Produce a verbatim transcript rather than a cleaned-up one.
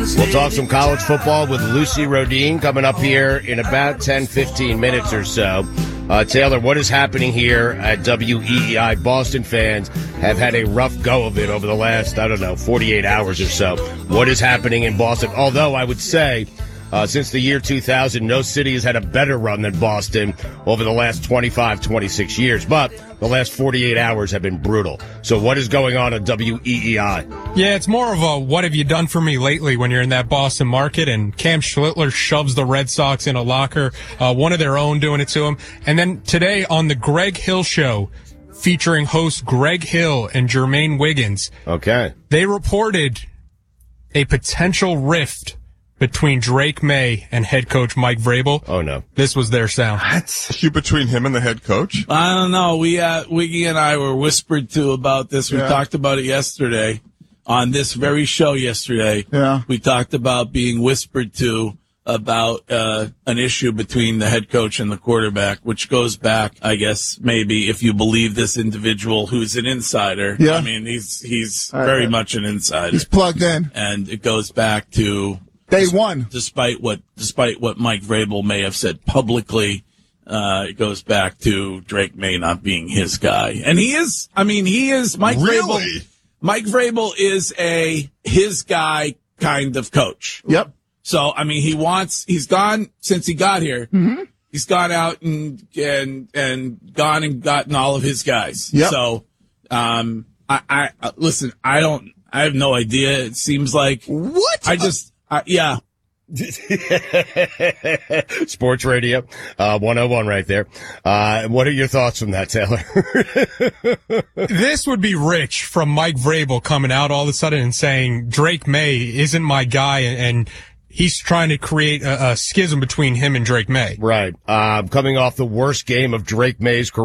We'll talk some college football with Lucy Rodine coming up here in about ten, fifteen minutes or so. Uh, Taylor, what is happening here at W E E I? Boston fans have had a rough go of it over the last, I don't know, forty-eight hours or so. What is happening in Boston? Although I would say, uh, since the year two thousand, no city has had a better run than Boston over the last twenty-five, twenty-six years. But the last forty-eight hours have been brutal. So what is going on at W E E I? Yeah, it's more of a what have you done for me lately when you're in that Boston market, and Cam Schlittler shoves the Red Sox in a locker, uh, one of their own doing it to him. And then today on the Greg Hill Show, featuring host Greg Hill and Jermaine Wiggins, okay, they reported a potential rift between Drake May and head coach Mike Vrabel. Oh, no. This was their sound. What? You between him and the head coach? I don't know. We, uh, Wiggy and I were whispered to about this. We Yeah. talked about it yesterday on this very show yesterday. Yeah. We talked about being whispered to about, uh, an issue between the head coach and the quarterback, which goes back, I guess, maybe if you believe this individual who's an insider. Yeah. I mean, he's, he's I- very I- much an insider. He's plugged in. And it goes back to Day one. despite what despite what Mike Vrabel may have said publicly, uh, it goes back to Drake May not being his guy. And he is, I mean, he is, Mike Really? Vrabel, Mike Vrabel is a his guy kind of coach. Yep. So, I mean, he wants, he's gone since he got here. Mm-hmm. He's gone out and, and, and gone and gotten all of his guys. Yep. So, um, I, I, uh, listen, I don't, I have no idea. It seems like, What? I just, uh, yeah. Sports Radio, uh, one oh one right there. Uh, what are your thoughts from that, Taylor? This would be rich from Mike Vrabel coming out all of a sudden and saying Drake May isn't my guy, and, and he's trying to create a, a schism between him and Drake May. Right. Uh, coming off the worst game of Drake May's career.